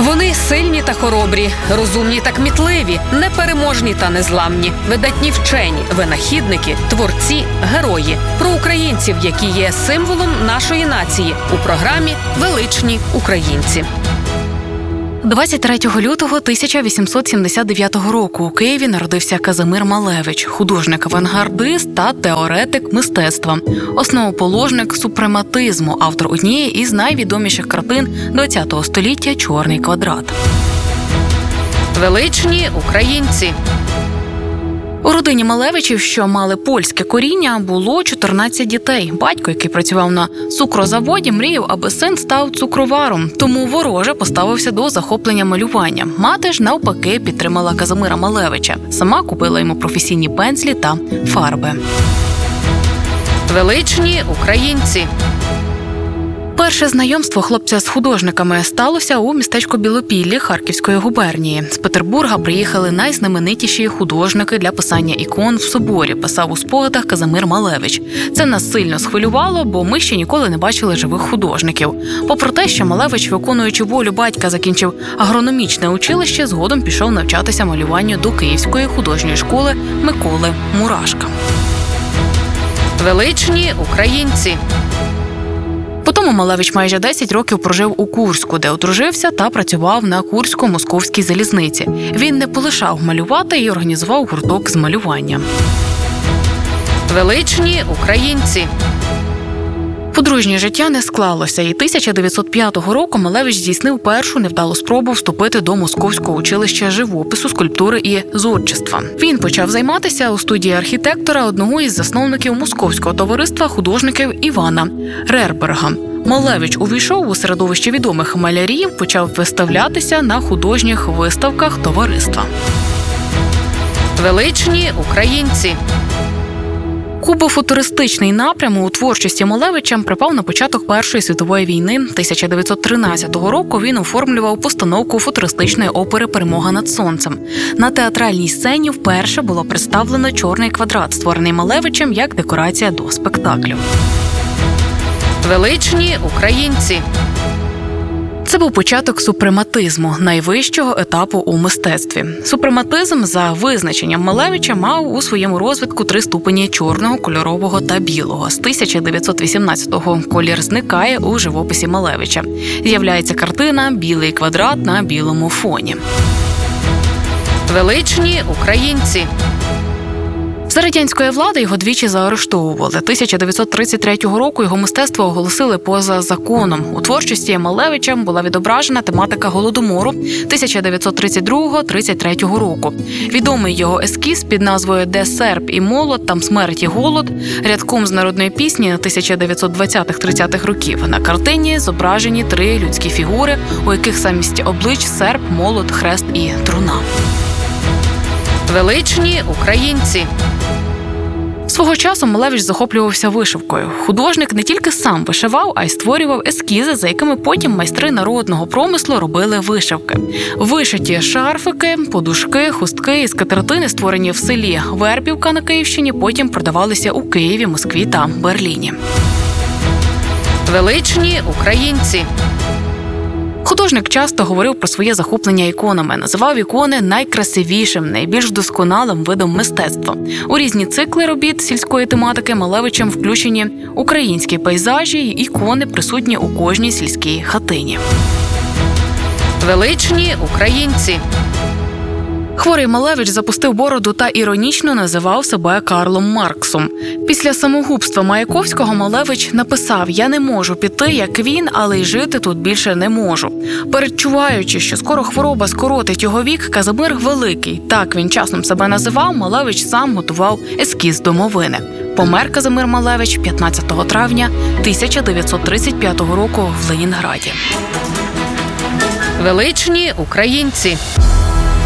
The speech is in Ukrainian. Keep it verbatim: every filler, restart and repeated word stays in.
Вони сильні та хоробрі, розумні та кмітливі, непереможні та незламні, видатні вчені, винахідники, творці, герої. Про українців, які є символом нашої нації у програмі «Величні українці». двадцять третього лютого тисяча вісімсот сімдесят дев'ятого року у Києві народився Казимир Малевич, художник-авангардист та теоретик мистецтва, основоположник супрематизму, автор однієї із найвідоміших картин ХХ століття «Чорний квадрат». Величні українці. У родині Малевичів, що мали польське коріння, було чотирнадцять дітей. Батько, який працював на цукрозаводі, мріяв, аби син став цукроваром, тому вороже поставився до захоплення малювання. Мати ж, навпаки, підтримала Казимира Малевича. Сама купила йому професійні пензлі та фарби. Величні українці. Перше знайомство хлопця з художниками сталося у містечку Білопіллі Харківської губернії. З Петербурга приїхали найзнаменитіші художники для писання ікон в соборі, писав у спогадах Казимир Малевич. Це нас сильно схвилювало, бо ми ще ніколи не бачили живих художників. Попри те, що Малевич, виконуючи волю батька, закінчив агрономічне училище, згодом пішов навчатися малюванню до Київської художньої школи Миколи Мурашка. Величні українці. Потім Малевич майже десять років прожив у Курську, де одружився та працював на Курсько-Московській залізниці. Він не полишав малювати і організував гурток з малювання. Величні українці. Подружнє життя не склалося, і тисяча дев'ятсот п'ятого року Малевич здійснив першу невдалу спробу вступити до Московського училища живопису, скульптури і зодчества. Він почав займатися у студії архітектора одного із засновників Московського товариства художників Івана Рерберга. Малевич увійшов у середовище відомих малярів, почав виставлятися на художніх виставках товариства. Величні українці. Кубофутуристичний напрям у творчості Малевича припав на початок Першої світової війни. тисяча дев'ятсот тринадцятого року він оформлював постановку футуристичної опери «Перемога над сонцем». На театральній сцені вперше було представлено «Чорний квадрат», створений Малевичем як декорація до спектаклю. Величні українці. Це був початок супрематизму, найвищого етапу у мистецтві. Супрематизм, за визначенням Малевича, мав у своєму розвитку три ступені – чорного, кольорового та білого. З тисяча дев'ятсот вісімнадцятого колір зникає у живописі Малевича. З'являється картина «Білий квадрат на білому фоні». Величні українці. За радянської влади його двічі заарештовували. тисяча дев'ятсот тридцять третього року його мистецтво оголосили поза законом. У творчості Малевича була відображена тематика Голодомору тисяча дев'ятсот тридцять другого - тридцять третього року. Відомий його ескіз під назвою «Де серп і молот, там смерть і голод» рядком з народної пісні тисяча дев'ятсот двадцятих-тридцятих років. На картині зображені три людські фігури, у яких замість облич серп, молот, хрест і труна. Величні українці. Свого часу Малевич захоплювався вишивкою. Художник не тільки сам вишивав, а й створював ескізи, за якими потім майстри народного промислу робили вишивки. Вишиті шарфики, подушки, хустки і скатертини, створені в селі Вербівка на Київщині, потім продавалися у Києві, Москві та Берліні. Величні українці. Художник часто говорив про своє захоплення іконами, називав ікони найкрасивішим, найбільш досконалим видом мистецтва. У різні цикли робіт сільської тематики Малевичем включені українські пейзажі й ікони, присутні у кожній сільській хатині. Величні українці. Хворий Малевич запустив бороду та іронічно називав себе Карлом Марксом. Після самогубства Маяковського Малевич написав: «Я не можу піти, як він, але й жити тут більше не можу». Передчуваючи, що скоро хвороба скоротить його вік, Казимир Великий, так він часом себе називав, Малевич сам готував ескіз домовини. Помер Казимир Малевич п'ятнадцятого травня тисяча дев'ятсот тридцять п'ятого року в Ленінграді. Величні українці.